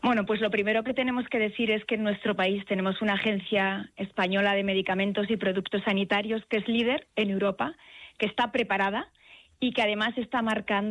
Bueno, pues lo primero que tenemos que decir es que en nuestro país tenemos una agencia española de medicamentos y productos sanitarios que es líder en Europa, que está preparada y que además está marcando